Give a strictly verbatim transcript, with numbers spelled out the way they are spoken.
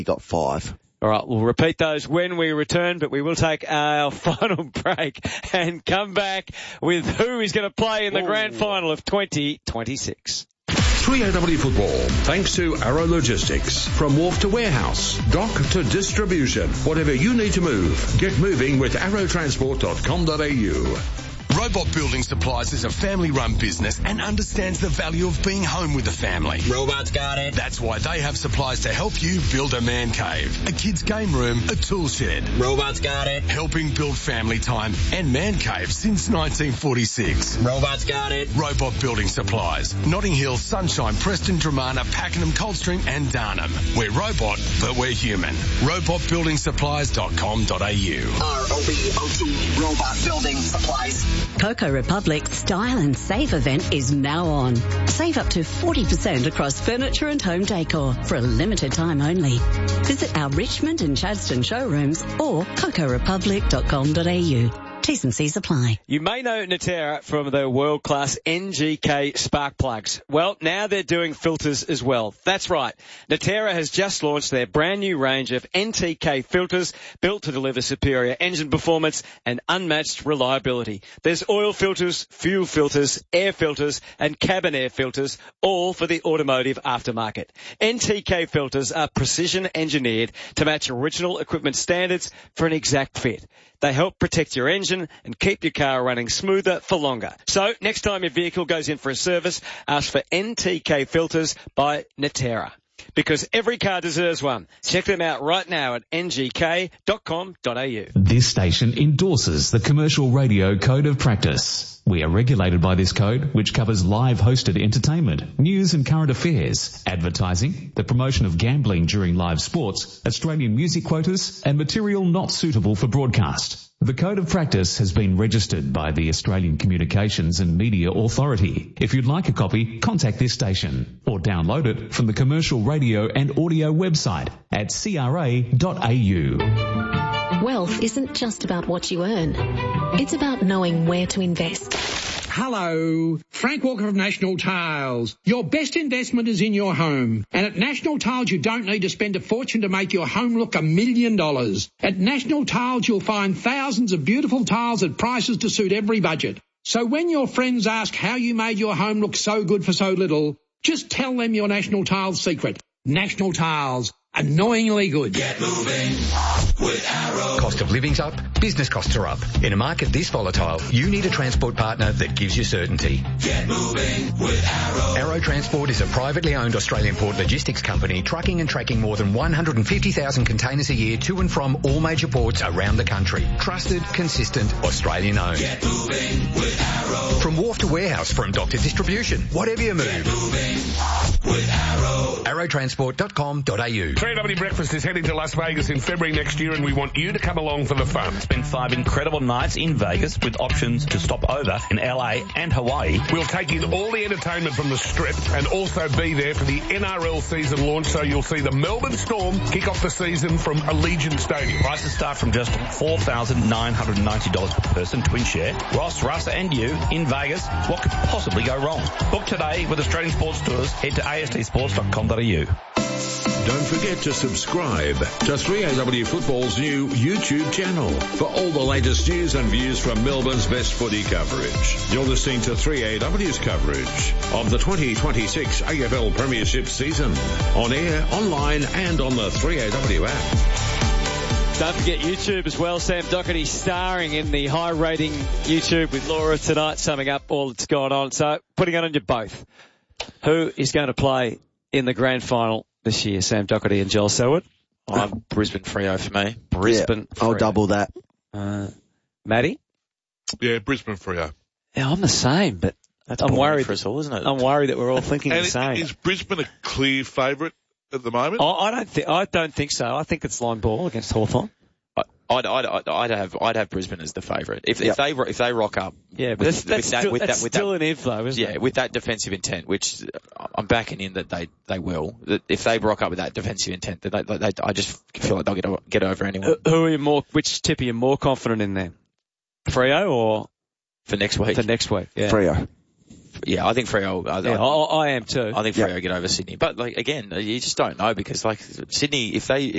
he got five. All right, we'll repeat those when we return, but we will take our final break and come back with who is going to play in the Ooh. grand final of twenty twenty-six. three A W football, thanks to Arrow Logistics. From wharf to warehouse, dock to distribution. Whatever you need to move, get moving with arrow transport dot com dot a u. Robot Building Supplies is a family-run business and understands the value of being home with the family. Robot's got it. That's why they have supplies to help you build a man cave, a kid's game room, a tool shed. Robot's got it. Helping build family time and man cave since nineteen forty-six. Robot's got it. Robot Building Supplies. Notting Hill, Sunshine, Preston, Dramana, Pakenham, Coldstream and Darnham. We're robot, but we're human. robot building supplies dot com dot a u. R O B O T, Robot Building Supplies. Coco Republic's Style and Save event is now on. Save up to forty percent across furniture and home decor for a limited time only. Visit our Richmond and Chadstone showrooms or coco republic dot com dot a u. T's and C's apply. You may know Natera from the world-class N G K spark plugs. Well, now they're doing filters as well. That's right. Natera has just launched their brand new range of N T K filters built to deliver superior engine performance and unmatched reliability. There's oil filters, fuel filters, air filters and cabin air filters, all for the automotive aftermarket. N T K filters are precision engineered to match original equipment standards for an exact fit. They help protect your engine and keep your car running smoother for longer. So next time your vehicle goes in for a service, ask for N T K filters by Natera. Because every car deserves one. Check them out right now at n g k dot com dot a u. This station endorses the Commercial Radio Code of Practice. We are regulated by this code, which covers live hosted entertainment, news and current affairs, advertising, the promotion of gambling during live sports, Australian music quotas, and material not suitable for broadcast. The Code of Practice has been registered by the Australian Communications and Media Authority. If you'd like a copy, contact this station or download it from the Commercial Radio and Audio website at c r a dot a u. Wealth isn't just about what you earn. It's about knowing where to invest. Hello, Frank Walker of National Tiles. Your best investment is in your home. And at National Tiles, you don't need to spend a fortune to make your home look a million dollars. At National Tiles, you'll find thousands of beautiful tiles at prices to suit every budget. So when your friends ask how you made your home look so good for so little, just tell them your National Tiles secret. National Tiles. Annoyingly good. Get moving with Arrow. Cost of living's up, business costs are up. In a market this volatile, you need a transport partner that gives you certainty. Get moving with Arrow. Arrow Transport is a privately owned Australian port logistics company trucking and tracking more than one hundred fifty thousand containers a year to and from all major ports around the country. Trusted, consistent, Australian owned. Get moving with Arrow. From wharf to warehouse, from dock to distribution, whatever you move. Get moving with Arrow. arrow transport dot com dot a u. three A W Breakfast is heading to Las Vegas in February next year, and we want you to come along for the fun. Spend five incredible nights in Vegas with options to stop over in L A and Hawaii. We'll take in all the entertainment from the Strip and also be there for the N R L season launch, so you'll see the Melbourne Storm kick off the season from Allegiant Stadium. Prices start from just four thousand nine hundred ninety dollars per person, twin share. Ross, Russ and you in Vegas. What could possibly go wrong? Book today with Australian Sports Tours. Head to a s t sports dot com dot a u. Don't forget to subscribe to three A W Football's new YouTube channel for all the latest news and views from Melbourne's best footy coverage. You're listening to three A W's coverage of the twenty twenty-six A F L Premiership season on air, online and on the three A W app. Don't forget YouTube as well. Sam Doherty starring in the high-rating YouTube with Laura tonight, summing up all that's gone on. So putting it on you both. Who is going to play in the grand final this year, Sam Doherty and Joel Selwood? I'm Brisbane Freo for me. Brisbane yeah, I'll Freo. double that. Uh, Matty? Yeah, Brisbane Freo. Yeah, I'm the same, but That's I'm worried for us all, isn't it? I'm worried that we're all thinking and the same. Is Brisbane a clear favourite at the moment? Oh, I don't think I don't think so. I think it's line ball against Hawthorn. I'd, I'd, I'd, I'd have, I'd have Brisbane as the favourite. If, Yep. if they, if they rock up. Yeah, but with, that's, that's with that, still, with that's that, with still that, an if though, isn't yeah, it? with that defensive intent, which I'm backing in that they, they will. That if they rock up with that defensive intent, that they, they, I just feel like they'll get, over, get over anyone. Uh, who are you more, which tip are you more confident in there? Freo or? For next week? For next week, yeah. Freo. Yeah, I think Freo. I, yeah, I, I am too. I think Yep. Freo get over Sydney, but like again, you just don't know because like Sydney, if they if